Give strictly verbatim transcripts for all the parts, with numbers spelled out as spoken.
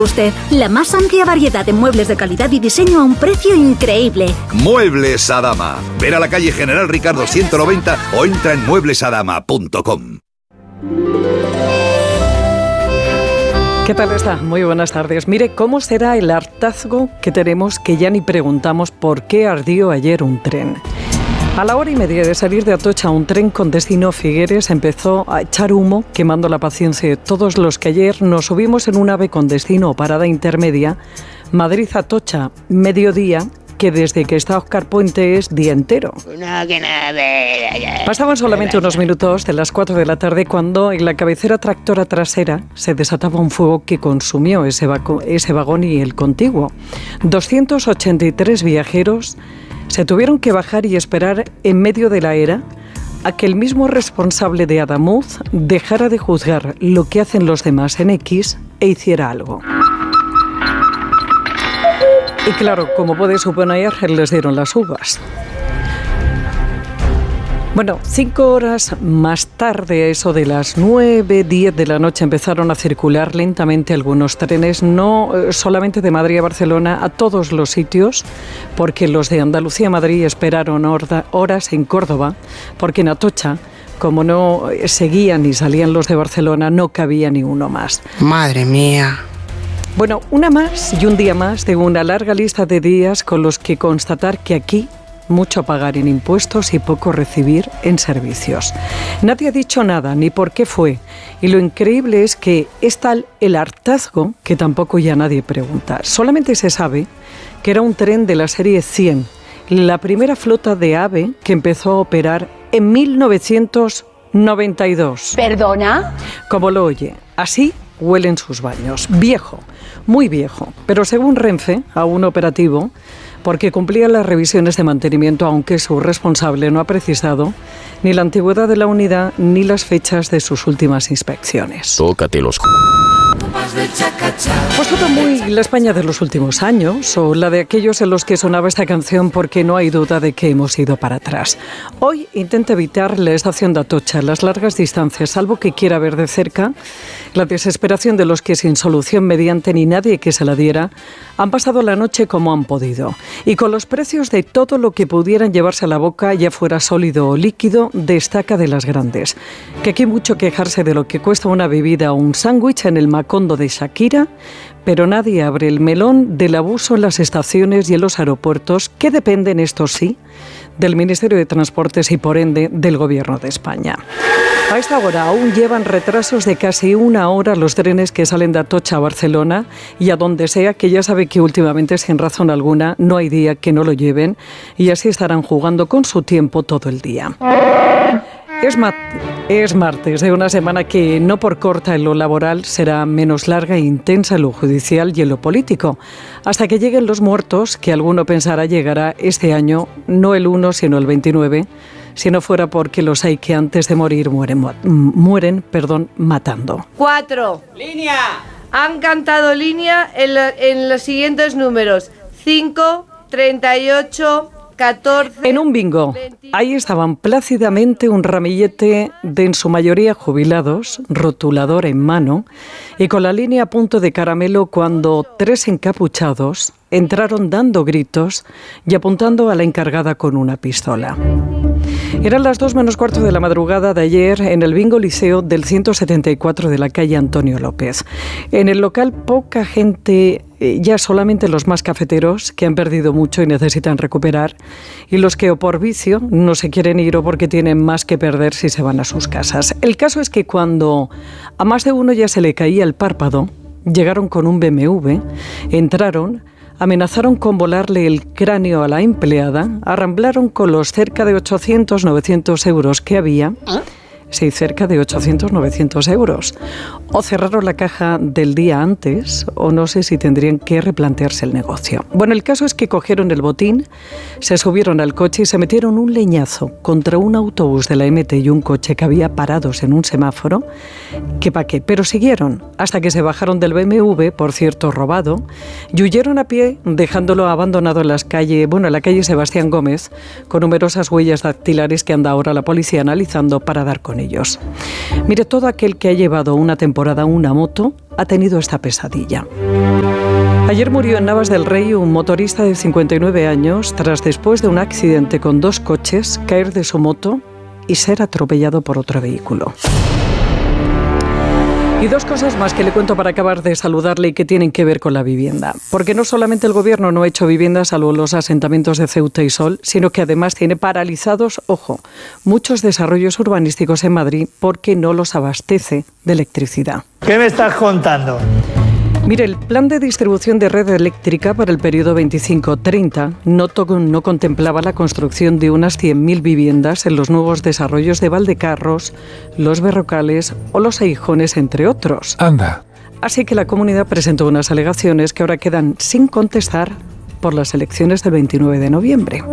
Usted, la más amplia variedad de muebles de calidad y diseño a un precio increíble. Muebles Adama. Ver a la calle General Ricardo ciento noventa o entra en muebles adama punto com. ¿Qué tal está? Muy buenas tardes. Mire, ¿cómo será el hartazgo que tenemos que ya ni preguntamos por qué ardió ayer un tren? A la hora y media de salir de Atocha, un tren con destino Figueres empezó a echar humo, quemando la paciencia de todos los que ayer nos subimos en un AVE con destino o parada intermedia, Madrid-Atocha, mediodía, que desde que está Óscar Puente es día entero. No, que nada. Pasaban solamente unos minutos de las cuatro de la tarde cuando en la cabecera tractora trasera se desataba un fuego que consumió ese, vaco, ese vagón y el contiguo. doscientos ochenta y tres viajeros se tuvieron que bajar y esperar en medio de la era a que el mismo responsable de Adamuz dejara de juzgar lo que hacen los demás en X e hiciera algo. Y claro, como puede suponer, les dieron las uvas. Bueno, cinco horas más tarde, eso de las nueve, diez de la noche, empezaron a circular lentamente algunos trenes, no solamente de Madrid a Barcelona, a todos los sitios, porque los de Andalucía a Madrid esperaron horas en Córdoba, porque en Atocha, como no seguían ni salían los de Barcelona, no cabía ni uno más. Madre mía. Bueno, una más y un día más de una larga lista de días con los que constatar que aquí mucho pagar en impuestos y poco recibir en servicios. Nadie ha dicho nada, ni por qué fue. Y lo increíble es que es tal el hartazgo que tampoco ya nadie pregunta. Solamente se sabe que era un tren de la serie cien, la primera flota de AVE que empezó a operar en mil novecientos noventa y dos. ¿Perdona? Como lo oye, así huelen sus baños. Viejo, muy viejo, pero según Renfe, aún operativo, porque cumplía las revisiones de mantenimiento, aunque su responsable no ha precisado ni la antigüedad de la unidad ni las fechas de sus últimas inspecciones. Tócate los... Pues todo muy la España de los últimos años, o la de aquellos en los que sonaba esta canción, porque no hay duda de que hemos ido para atrás. Hoy intenta evitar la estación de Atocha, las largas distancias, salvo que quiera ver de cerca la desesperación de los que sin solución mediante ni nadie que se la diera, han pasado la noche como han podido. Y con los precios de todo lo que pudieran llevarse a la boca, ya fuera sólido o líquido, destaca de las grandes. Que aquí mucho quejarse de lo que cuesta una bebida o un sándwich en el Macondo de Shakira, pero nadie abre el melón del abuso en las estaciones y en los aeropuertos, que dependen, esto sí, del Ministerio de Transportes y por ende del Gobierno de España. A esta hora aún llevan retrasos de casi una hora los trenes que salen de Atocha a Barcelona y a donde sea, que ya sabe que últimamente, sin razón alguna, no hay día que no lo lleven y así estarán jugando con su tiempo todo el día. Es, ma- es martes de una semana que, no por corta en lo laboral, será menos larga e intensa en lo judicial y en lo político, hasta que lleguen los muertos, que alguno pensará llegará este año, no el uno sino el veintinueve, si no fuera porque los hay que antes de morir mueren, mueren perdón, matando. Cuatro. Línea. Han cantado línea en, lo, en los siguientes números. Cinco, treinta y ocho... catorce, en un bingo, ahí estaban plácidamente un ramillete de en su mayoría jubilados, rotulador en mano, y con la línea a punto de caramelo cuando tres encapuchados entraron dando gritos y apuntando a la encargada con una pistola. Eran las dos menos cuarto de la madrugada de ayer en el Bingo Liceo del ciento setenta y cuatro de la calle Antonio López. En el local poca gente, ya solamente los más cafeteros, que han perdido mucho y necesitan recuperar, y los que o por vicio no se quieren ir o porque tienen más que perder si se van a sus casas. El caso es que cuando a más de uno ya se le caía el párpado, llegaron con un B M W, entraron, amenazaron con volarle el cráneo a la empleada, arramblaron con los cerca de ochocientos, novecientos euros que había, sí, cerca de ochocientos, novecientos euros, o cerraron la caja del día antes, o no sé si tendrían que replantearse el negocio. Bueno, el caso es que cogieron el botín, se subieron al coche y se metieron un leñazo contra un autobús de la M T y un coche que había parados en un semáforo, que pa' qué, pero siguieron hasta que se bajaron del B M W, por cierto robado, y huyeron a pie, dejándolo abandonado en las calles, bueno, en la calle Sebastián Gómez, con numerosas huellas dactilares que anda ahora la policía analizando para dar con ellos. Mire, todo aquel que ha llevado una temporada una moto ha tenido esta pesadilla. Ayer murió en Navas del Rey un motorista de cincuenta y nueve años tras, después de un accidente con dos coches, caer de su moto y ser atropellado por otro vehículo. Y dos cosas más que le cuento para acabar de saludarle y que tienen que ver con la vivienda. Porque no solamente el Gobierno no ha hecho viviendas salvo los asentamientos de Ceuta y Sol, sino que además tiene paralizados, ojo, muchos desarrollos urbanísticos en Madrid porque no los abastece de electricidad. ¿Qué me estás contando? Mire, el plan de distribución de red eléctrica para el periodo veinticinco treinta no, no contemplaba la construcción de unas cien mil viviendas en los nuevos desarrollos de Valdecarros, Los Berrocales o Los Aijones, entre otros. Anda. Así que la comunidad presentó unas alegaciones que ahora quedan sin contestar por las elecciones del veintinueve de noviembre.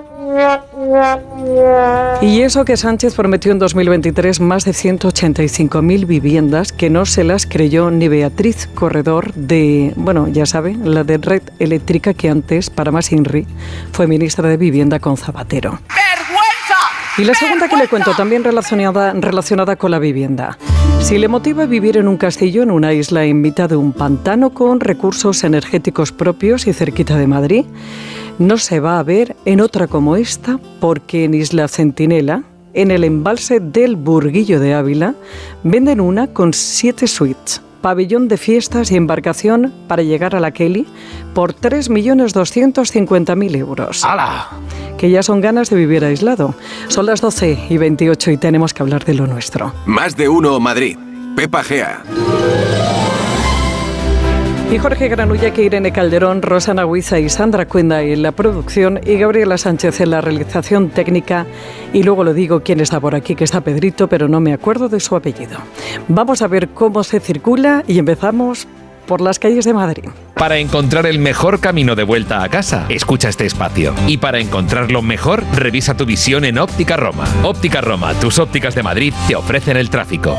Y eso que Sánchez prometió en dos mil veintitrés más de ciento ochenta y cinco mil viviendas que no se las creyó ni Beatriz Corredor de, bueno, ya sabe, la de Red Eléctrica, que antes, para más Inri, fue ministra de Vivienda con Zapatero. Y la segunda que le cuento, también relacionada, relacionada con la vivienda. Si le motiva vivir en un castillo, en una isla en mitad de un pantano con recursos energéticos propios y cerquita de Madrid, no se va a ver en otra como esta, porque en Isla Centinela, en el embalse del Burguillo de Ávila, venden una con siete suites, pabellón de fiestas y embarcación para llegar a la Kelly por tres millones doscientos cincuenta mil euros. ¡Hala! Que ya son ganas de vivir aislado. Son las doce y veintiocho y tenemos que hablar de lo nuestro. Más de uno Madrid. Pepa Gea. Y Jorge Granulla, que Irene Calderón, Rosana Huiza y Sandra Cuenda en la producción y Gabriela Sánchez en la realización técnica. Y luego lo digo quién está por aquí, que está Pedrito, pero no me acuerdo de su apellido. Vamos a ver cómo se circula y empezamos por las calles de Madrid. Para encontrar el mejor camino de vuelta a casa, escucha este espacio. Y para encontrarlo mejor, revisa tu visión en Óptica Roma. Óptica Roma, tus ópticas de Madrid, te ofrecen el tráfico.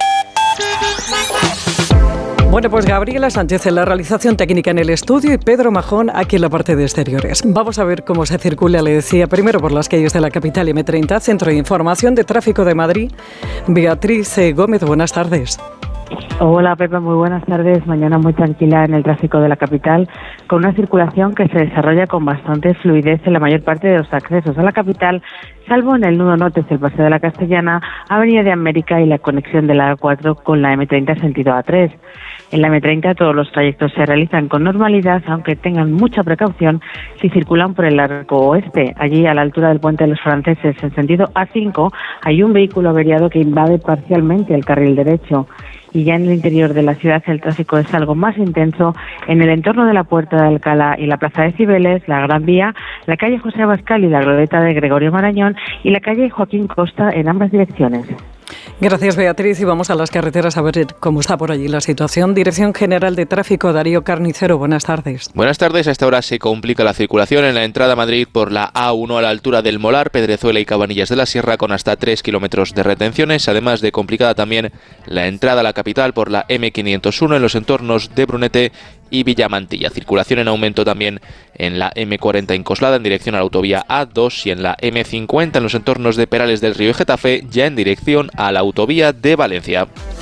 Bueno, pues Gabriela Sánchez en la realización técnica en el estudio y Pedro Majón aquí en la parte de exteriores. Vamos a ver cómo se circula, le decía, primero por las calles de la capital y eme treinta, Centro de Información de Tráfico de Madrid. Beatriz Gómez, buenas tardes. Hola Pepa, muy buenas tardes. Mañana muy tranquila en el tráfico de la capital, con una circulación que se desarrolla con bastante fluidez en la mayor parte de los accesos a la capital, salvo en el nudo norte del Paseo de la Castellana, Avenida de América y la conexión de la A cuatro con la eme treinta sentido A tres. En la eme treinta todos los trayectos se realizan con normalidad, aunque tengan mucha precaución si circulan por el arco oeste. Allí, a la altura del Puente de los Franceses, en sentido A cinco, hay un vehículo averiado que invade parcialmente el carril derecho. Y ya en el interior de la ciudad el tráfico es algo más intenso en el entorno de la Puerta de Alcalá y la Plaza de Cibeles, la Gran Vía, la calle José Abascal y la glorieta de Gregorio Marañón y la calle Joaquín Costa en ambas direcciones. Gracias, Beatriz, y vamos a las carreteras a ver cómo está por allí la situación. Dirección General de Tráfico, Darío Carnicero, buenas tardes. Buenas tardes. A esta hora se complica la circulación en la entrada a Madrid por la A uno a la altura del Molar, Pedrezuela y Cabanillas de la Sierra, con hasta tres kilómetros de retenciones, además de complicada también la entrada a la capital por la eme quinientos uno en los entornos de Brunete y Villamantilla. Circulación en aumento también en la eme cuarenta en Coslada en dirección a la autovía A dos y en la eme cincuenta en los entornos de Perales del Río y Getafe, ya en dirección a la autovía de Valencia.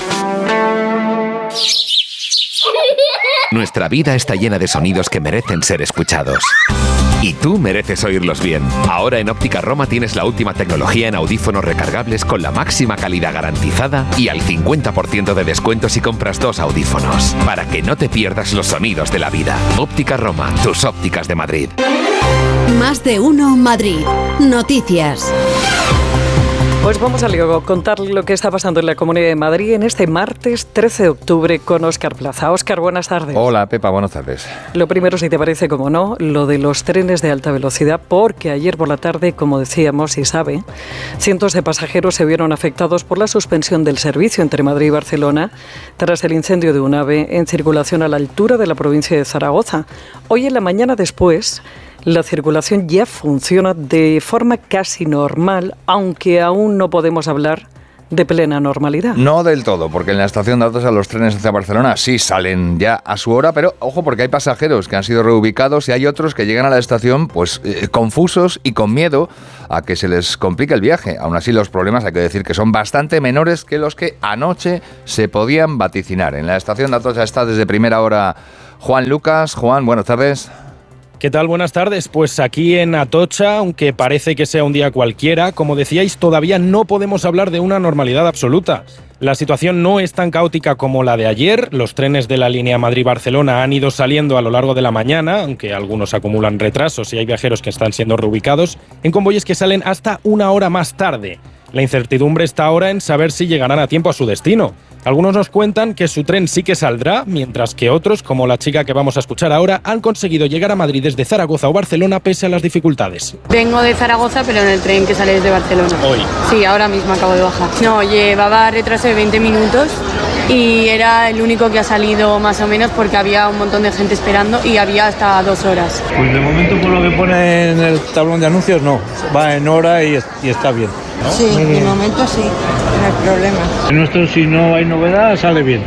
Nuestra vida está llena de sonidos que merecen ser escuchados. Y tú mereces oírlos bien. Ahora en Óptica Roma tienes la última tecnología en audífonos recargables con la máxima calidad garantizada y al cincuenta por ciento de descuento si compras dos audífonos. Para que no te pierdas los sonidos de la vida. Óptica Roma, tus ópticas de Madrid. Más de uno Madrid. Noticias. Pues vamos a luego contar lo que está pasando en la Comunidad de Madrid en este martes trece de octubre con Óscar Plaza. Óscar, buenas tardes. Hola, Pepa, buenas tardes. Lo primero, si te parece, como no, lo de los trenes de alta velocidad, porque ayer por la tarde, como decíamos y sabe, cientos de pasajeros se vieron afectados por la suspensión del servicio entre Madrid y Barcelona tras el incendio de un AVE en circulación a la altura de la provincia de Zaragoza. Hoy en la mañana después, la circulación ya funciona de forma casi normal, aunque aún no podemos hablar de plena normalidad. No del todo, porque en la estación de Atocha los trenes hacia Barcelona sí salen ya a su hora, pero ojo porque hay pasajeros que han sido reubicados y hay otros que llegan a la estación pues eh, confusos y con miedo a que se les complique el viaje. Aún así, los problemas hay que decir que son bastante menores que los que anoche se podían vaticinar. En la estación de Atocha está desde primera hora Juan Lucas. Juan, buenas tardes. ¿Qué tal? Buenas tardes. Pues aquí en Atocha, aunque parece que sea un día cualquiera, como decíais, todavía no podemos hablar de una normalidad absoluta. La situación no es tan caótica como la de ayer. Los trenes de la línea Madrid-Barcelona han ido saliendo a lo largo de la mañana, aunque algunos acumulan retrasos y hay viajeros que están siendo reubicados, en convoyes que salen hasta una hora más tarde. La incertidumbre está ahora en saber si llegarán a tiempo a su destino. Algunos nos cuentan que su tren sí que saldrá, mientras que otros, como la chica que vamos a escuchar ahora, han conseguido llegar a Madrid desde Zaragoza o Barcelona pese a las dificultades. Vengo de Zaragoza, pero en el tren que sale desde Barcelona. ¿Hoy? Sí, ahora mismo acabo de bajar. No, llevaba retraso de veinte minutos y era el único que ha salido más o menos porque había un montón de gente esperando y había hasta dos horas. Pues de momento, por lo que pone en el tablón de anuncios, no. Va en hora y, y está bien, ¿no? Sí, de momento sí, no hay problema. En nuestro, si no hay novedad, sale bien.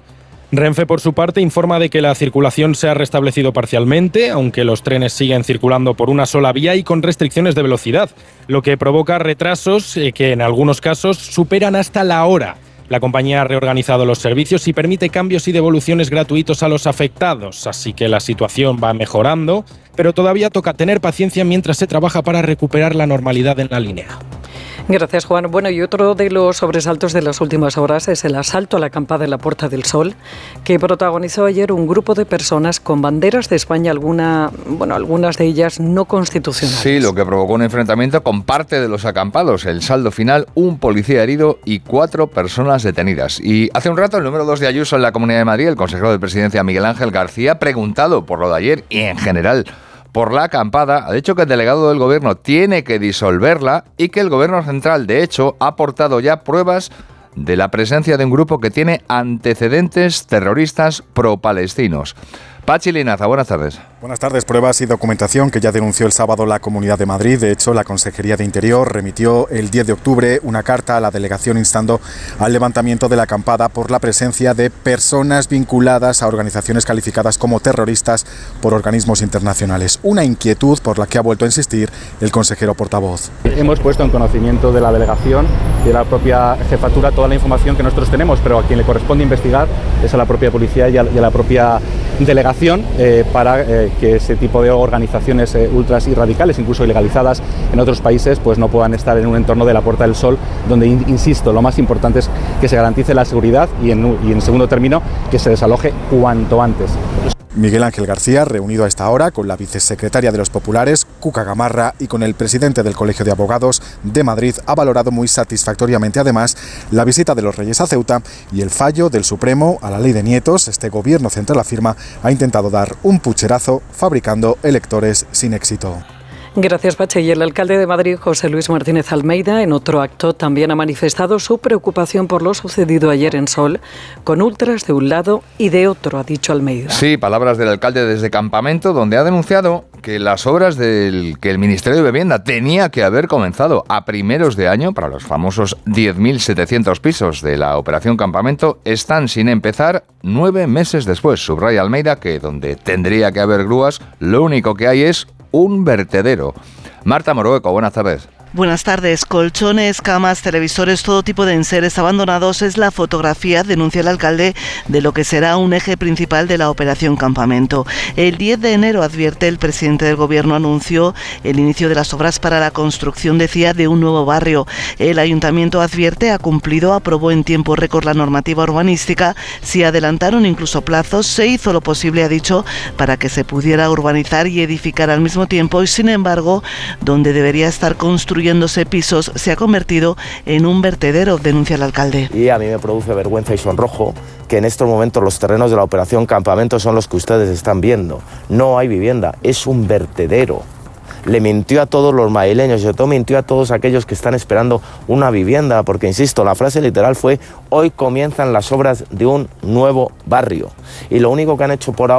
Renfe, por su parte, informa de que la circulación se ha restablecido parcialmente, aunque los trenes siguen circulando por una sola vía y con restricciones de velocidad, lo que provoca retrasos eh, que en algunos casos superan hasta la hora. La compañía ha reorganizado los servicios y permite cambios y devoluciones gratuitos a los afectados, así que la situación va mejorando, pero todavía toca tener paciencia mientras se trabaja para recuperar la normalidad en la línea. Gracias, Juan. Bueno, y otro de los sobresaltos de las últimas horas es el asalto a la acampada en la Puerta del Sol, que protagonizó ayer un grupo de personas con banderas de España, alguna, bueno, algunas de ellas no constitucionales. Sí, lo que provocó un enfrentamiento con parte de los acampados. El saldo final, un policía herido y cuatro personas detenidas. Y hace un rato, el número dos de Ayuso en la Comunidad de Madrid, el consejero de Presidencia Miguel Ángel García, preguntado por lo de ayer y en general por la acampada, ha dicho que el delegado del Gobierno tiene que disolverla y que el Gobierno central, de hecho, ha aportado ya pruebas de la presencia de un grupo que tiene antecedentes terroristas pro-palestinos. Pachi Linaza, buenas tardes. Buenas tardes. Pruebas y documentación que ya denunció el sábado la Comunidad de Madrid. De hecho, la Consejería de Interior remitió el diez de octubre una carta a la delegación instando al levantamiento de la acampada por la presencia de personas vinculadas a organizaciones calificadas como terroristas por organismos internacionales. Una inquietud por la que ha vuelto a insistir el consejero portavoz. Hemos puesto en conocimiento de la delegación y de la propia jefatura toda la información que nosotros tenemos, pero a quien le corresponde investigar es a la propia policía y a, y a la propia delegación eh, para eh, que ese tipo de organizaciones eh, ultras y radicales, incluso ilegalizadas en otros países, pues no puedan estar en un entorno de la Puerta del Sol, donde, in, insisto, lo más importante es que se garantice la seguridad y en, y en segundo término, que se desaloje cuanto antes. Miguel Ángel García, reunido a esta hora con la vicesecretaria de los Populares, Cuca Gamarra, y con el presidente del Colegio de Abogados de Madrid, ha valorado muy satisfactoriamente además la visita de los Reyes a Ceuta y el fallo del Supremo a la ley de nietos. Este gobierno central afirma ha intentado dar un pucherazo fabricando electores sin éxito. Gracias, Pache. Y el alcalde de Madrid, José Luis Martínez Almeida, en otro acto también ha manifestado su preocupación por lo sucedido ayer en Sol, con ultras de un lado y de otro, ha dicho Almeida. Sí, palabras del alcalde desde Campamento, donde ha denunciado que las obras del que el Ministerio de Vivienda tenía que haber comenzado a primeros de año para los famosos diez mil setecientos pisos de la Operación Campamento están sin empezar nueve meses después. Subraya Almeida que donde tendría que haber grúas, lo único que hay es un vertedero. Marta Morueco, buenas tardes. Buenas tardes. Colchones, camas, televisores, todo tipo de enseres abandonados es la fotografía, denuncia el alcalde, de lo que será un eje principal de la Operación Campamento. El diez de enero, advierte el presidente del Gobierno, anunció el inicio de las obras para la construcción, decía, de un nuevo barrio. El ayuntamiento, advierte, ha cumplido, aprobó en tiempo récord la normativa urbanística. Si adelantaron incluso plazos, se hizo lo posible, ha dicho, para que se pudiera urbanizar y edificar al mismo tiempo y, sin embargo, donde debería estar construyendo pisos se ha convertido en un vertedero, denuncia el alcalde. Y a mí me produce vergüenza y sonrojo que en estos momentos los terrenos de la Operación Campamento son los que ustedes están viendo. No hay vivienda, es un vertedero. Le mintió a todos los madrileños, sobre todo mintió a todos aquellos que están esperando una vivienda, porque, insisto, la frase literal fue: hoy comienzan las obras de un nuevo barrio. Y lo único que han hecho por ahora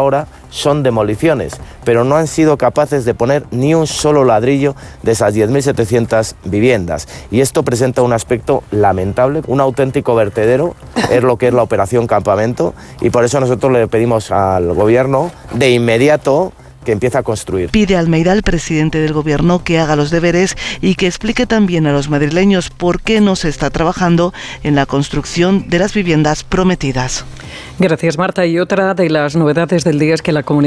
son demoliciones, pero no han sido capaces de poner ni un solo ladrillo de esas diez mil setecientas viviendas. Y esto presenta un aspecto lamentable, un auténtico vertedero, es lo que es la operación Campamento, y por eso nosotros le pedimos al Gobierno de inmediato que empiece a construir. Pide a Almeida al presidente del Gobierno que haga los deberes y que explique también a los madrileños por qué no se está trabajando en la construcción de las viviendas prometidas. Gracias, Marta. Y otra de las novedades del día es que la comunidad